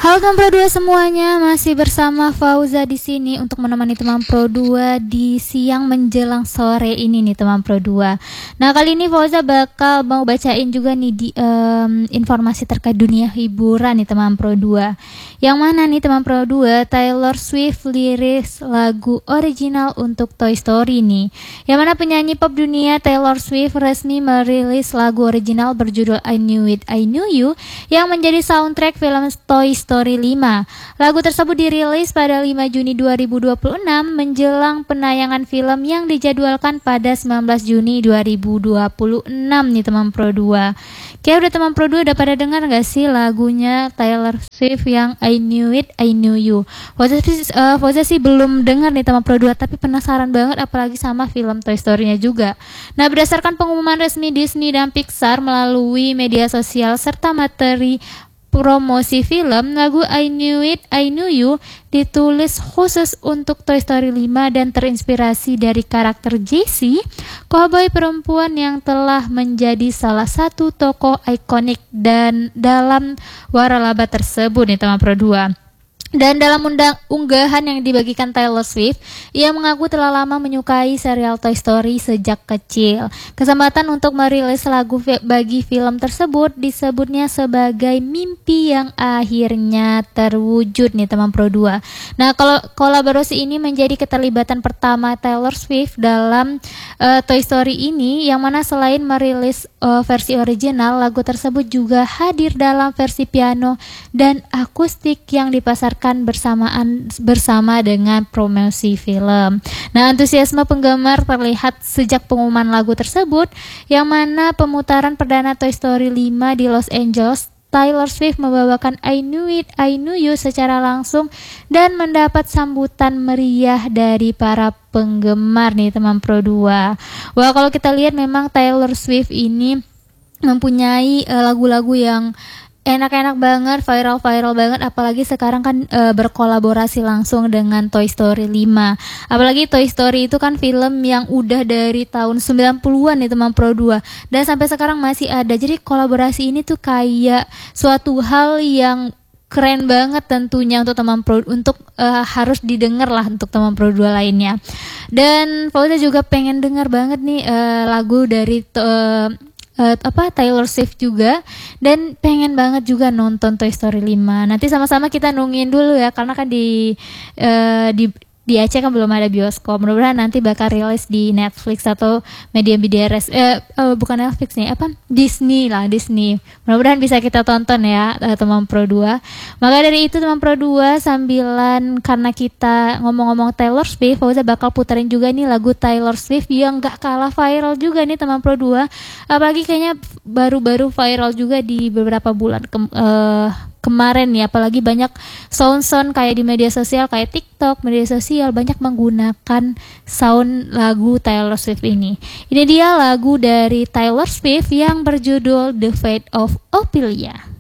Halo teman Pro 2 semuanya, masih bersama Fauza di sini untuk menemani teman Pro 2 di siang menjelang sore ini nih teman Pro 2. Nah, kali ini Fauza bakal mau bacain juga nih informasi terkait dunia hiburan nih teman Pro 2. Yang mana nih teman Pro 2, Taylor Swift liris lagu original untuk Toy Story nih. Yang mana penyanyi pop dunia Taylor Swift resmi merilis lagu original berjudul I Knew It, I Knew You yang menjadi soundtrack film Toy Story 5. Lagu tersebut dirilis pada 5 Juni 2026 menjelang penayangan film yang dijadwalkan pada 19 Juni 2026 nih teman Pro 2. Kayak udah teman Pro 2 udah pada dengar gak sih lagunya Taylor Swift yang I Knew It, I Knew You? Fauza sih belum dengar nih teman Pro 2, tapi penasaran banget apalagi sama film Toy Story-nya juga. Nah, berdasarkan pengumuman resmi Disney dan Pixar melalui media sosial serta materi promosi film, lagu I Knew It, I Knew You ditulis khusus untuk Toy Story 5 dan terinspirasi dari karakter Jessie, cowboy perempuan yang telah menjadi salah satu tokoh ikonik dan dalam waralaba tersebut nih teman Pro 2. Dan dalam unggahan yang dibagikan Taylor Swift, ia mengaku telah lama menyukai serial Toy Story sejak kecil. Kesempatan untuk merilis lagu bagi film tersebut disebutnya sebagai mimpi yang akhirnya terwujud nih teman Pro 2. Nah, kalau kolaborasi ini menjadi keterlibatan pertama Taylor Swift dalam Toy Story ini, yang mana selain merilis versi original, lagu tersebut juga hadir dalam versi piano dan akustik yang dipasarkan bersama dengan promosi film. Nah, antusiasme penggemar terlihat sejak pengumuman lagu tersebut, yang mana pemutaran perdana Toy Story 5 di Los Angeles, Taylor Swift membawakan I Knew It, I Knew You secara langsung dan mendapat sambutan meriah dari para penggemar nih teman Pro 2. Wah, kalau kita lihat memang Taylor Swift ini mempunyai lagu-lagu yang enak-enak banget, viral banget, apalagi sekarang kan berkolaborasi langsung dengan Toy Story 5. Apalagi Toy Story itu kan film yang udah dari tahun 90-an nih teman Pro 2 dan sampai sekarang masih ada. Jadi kolaborasi ini tuh kayak suatu hal yang keren banget tentunya untuk teman Pro, untuk harus didengar lah untuk teman Pro 2 lainnya. Dan Fauza juga pengen dengar banget nih lagu dari Taylor Swift juga, dan pengen banget juga nonton Toy Story 5. Nanti sama-sama kita nungguin dulu ya, karena kan di Aceh kan belum ada bioskop. Mudah-mudahan nanti bakal rilis di Netflix atau media-media bukan Netflix nih, Disney. Mudah-mudahan bisa kita tonton ya teman Pro 2. Maka dari itu teman Pro 2, sambilan karena kita ngomong-ngomong Taylor Swift, Fauza bakal puterin juga nih lagu Taylor Swift yang gak kalah viral juga nih teman Pro 2. Apalagi kayaknya baru-baru viral juga di beberapa bulan kemarin nih, apalagi banyak sound kayak di media sosial, kayak TikTok, media sosial banyak menggunakan sound lagu Taylor Swift ini. Ini dia lagu dari Taylor Swift yang berjudul The Fate of Ophelia.